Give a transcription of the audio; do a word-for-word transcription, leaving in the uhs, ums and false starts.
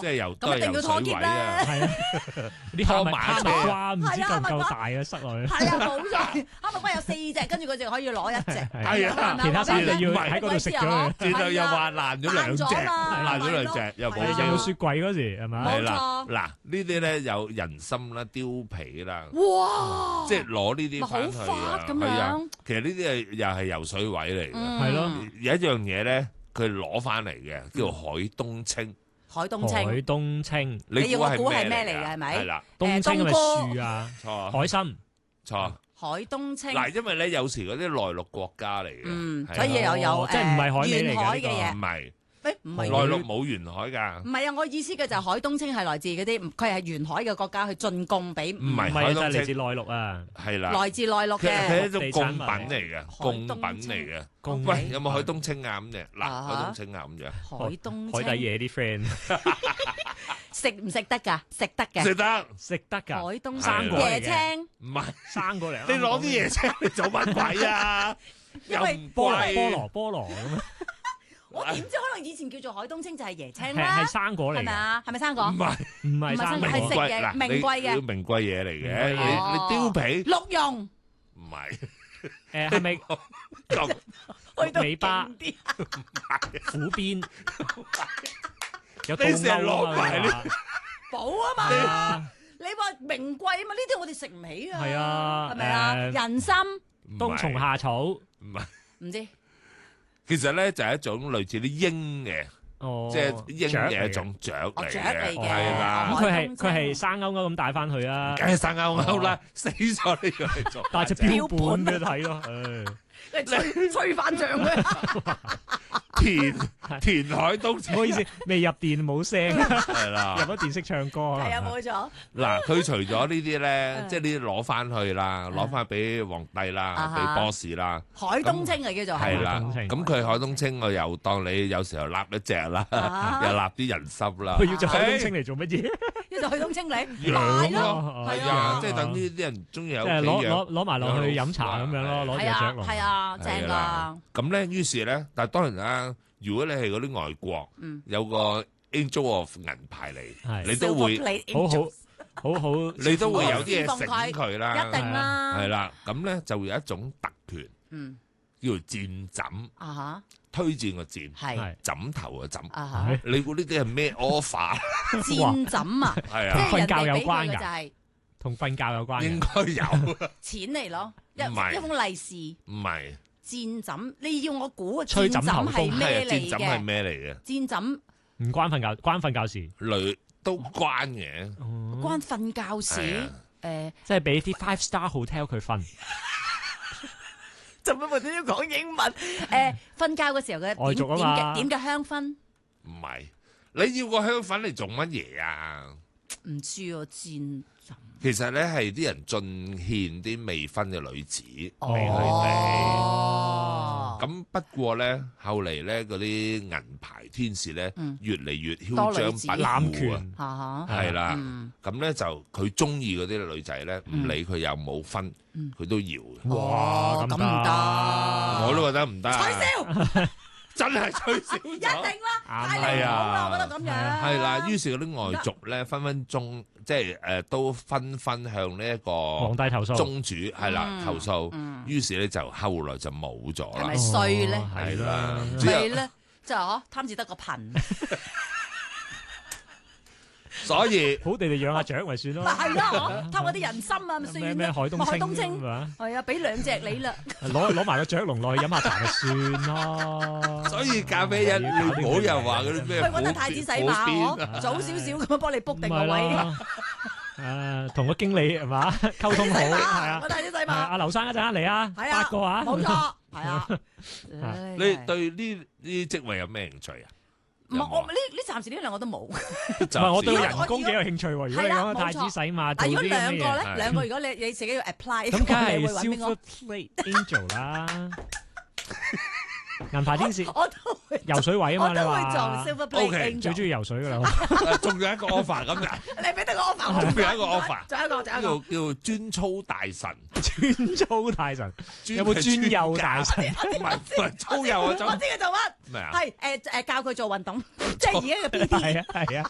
即係又都咁一定要係游拖劫水位啊， 啦。 係啊，啲哈密哈密瓜唔知夠唔夠大啊，塞落去。 係啊，冇錯，哈密瓜有四隻，跟住佢就可以攞一隻。 係啊其他三隻要唔係喺嗰度食咗佢。 然後又話爛咗兩隻， 爛咗嘛爛咗兩隻，又冇係啊有燒。 雪櫃嗰時係咪？ 冇係啦， 錯嗱呢啲咧有人參啦、貂皮啦， 哇！ 即係攞呢啲翻去咪好啊， 發咁樣係啊，其實呢啲係又係游水位嚟嘅。 嗯係咯， 有一樣嘢咧，佢攞翻嚟嘅叫做海東青， 海東青， 海東青， 你要我估係係咩嚟嘅係咪係啦， 東青係咪東哥樹啊？ 錯海參錯。 海東青。 嗱，因為咧有時嗰啲內陸國家嚟嘅， 嗯， 係啊所以又有哦即係唔係海味嚟嘅沿海嘅呢嘢唔。係誒唔係內陸冇沿海㗎唔，係啊！我意思嘅就係海東青係來自嗰啲，佢係沿海嘅國家去進貢俾， 唔係唔係啊，就係海東青嚟自內陸啊。 係啦， 來自內陸佢佢係嘅。 一種貢品嚟嘅， 海貢東品嚟嘅。 貢喂，有冇海東青啊咁嘅？嗱， 啊海東青啊咁樣， 海東海底青嘢啲 friend 食唔食得㗎？食得嘅。 食得食得海㗎， 東生果嚟嘅椰青， 唔係？ 生過嚟。 你攞啲嘢出嚟做乜鬼啊？又因為唔菠蘿菠貴， 蘿菠蘿咁樣， 我點知可能以前叫做海東青就係椰青係啦係，生果嚟嘅， 係咪啊？係咪生果？ 唔係唔係唔係生果生果係食貴嗱， 嘅名貴嘅你你名貴嘢嚟嘅， 名貴你嘢你貂皮鹿茸， 唔係誒係咪咁去到尾巴勁啲虎邊？有倒你成日鈎攞埋呢啊嘛， 寶啊係嘛！ 啊， 你話名貴啊嘛？呢啲我哋食唔起啊， 係啊係咪啊？ 誒人參唔係冬蟲夏草， 唔係， 唔知其實咧就係一種類似啲鷹嘅， 哦， 即係鷹雀嚟嘅嘅一種雀嚟哦雀嚟嘅， 嘅係啦咁。佢係海東青佢係生勾勾咁帶翻去啊， 梗係生勾勾啦，死咗呢個嚟做。 帶隻標本俾佢睇咯，唉。 你吹吹翻脹佢， 填填海東唔好意思，未入電冇聲，入係啦。 咗電識唱歌係啊啊， 冇錯， 嗱，佢除咗呢啲咧嗯， 即係呢啲攞翻去啦，攞翻俾皇帝啦， 啊哈俾 boss 啦， 海東青啊叫做係啦。 海東青咁佢海東青，我又當你有時候立一隻啦， 啊又立啲人參啦。 佢要隻海東青嚟做乜嘢？ 呢度海東青嚟養賣咯， 咯係係啊啊，即係等呢啲人中意喺即係屋企養。 攞攞攞埋落去飲茶咁樣咯，攞隻係啊雀龍。 係啊，正㗎係啦，咁咧，於是咧，但係當然啦，如果你係嗰啲外國， 嗯有個 Angel of 銀牌嚟， 係你都會， Silver plate 好 angels 好好好， 你都會有啲嘢醒侍奉佢佢啦， 一定啦， 係啦，咁咧就會有一種特權， 嗯叫做箭枕， 啊推薦個箭， 嚇，係係枕頭嘅枕。 啊係你估呢啲係咩 offer？ 嚇，箭枕啊， 係啊， 即係人瞓覺有哋俾關㗎佢嘅就係同瞓覺有關應嘅。 該有， 錢嚟咯，一唔係一封利是。 唔係， 箭枕，你要我估吹箭枕枕頭風係咩係啊，箭嚟枕係嘅？ 咩嚟嘅？ 箭枕唔關瞓覺，關瞓覺事。 類都關嘅， 哦關瞓覺係事啊， 誒， 即係俾啲 five star hotel 佢瞓， 做乜我都要講英文？誒，瞓覺嘅時候嘅外族啊嘛點點嘅點嘅香薰， 唔係。你要個香粉嚟做乜嘢啊？ 唔知喎箭枕。 其實咧係啲人進獻啲未婚嘅女子俾佢哋。 哦， 咁不過咧，後嚟咧嗰啲銀牌天使咧， 嗯越嚟越囂多女子張跋扈啊， 濫權嚇嚇， 係啦。 嗯咁咧就佢中意嗰啲女仔咧，唔理佢有冇分， 嗯佢都要嘅。 哇，咁唔得， 我都覺得唔得啊， 吹簫真係吹簫一定咗。 啦，太離譜啦，我覺得咁樣。 係啦，於是嗰啲外族咧，分分鐘即係誒，都紛紛向呢一個皇帝投訴。 宗主係啦嗯投訴， 嗯於是咧就後來就冇咗啦係咪。衰咧？ 哦係啦係啦， 咪咧，就係嗬，貪字得個貧。 所以好地地養下雀咪算咯。 咪係咯，嗬，貪我啲人參啊，咪咩算啦。 咩海東咪海東青青咁啊， 係啊，俾兩隻你啦。 攞攞埋個雀籠落去飲下茶咪算咯。 所以咖啡因你唔好又話嗰啲咩喂，揾下太子洗馬邊我，早少少咁樣幫你 book 定個咪位。 咯誒，同個經理係嘛溝通好，係啊揾。太子洗係馬， 阿劉生一陣間嚟啊， 係啊， 八個啊， 冇錯，係啊。 你對呢呢啲職位有咩興趣啊？ 唔係我呢呢暫時呢兩個都冇。 唔係我對暫時人工幾有興趣喎。如果你講太子洗馬，做但如果啲兩個咧， 咁嘅嘢， 兩個如果你你自己要 apply， 咁梗係你會揾邊 Silver 個？ Plate Angel 啦，銀牌天使我都會做， 游水位啊嘛，你我都會話做 Silver OK， Plate 最中 Angel。 意游水噶啦。 誒仲有一個 offer 咁嘅， 你俾得個 offer，我仲有一個 offer， 仲有一個，仲有叫一個。 叫專操大神， 專操大神專有冇專幼大神？ 唔係唔係操幼嗰種我知佢做乜， 咩啊？ 係誒誒教佢做運動，即係而家嘅 P T。 係啊係啊，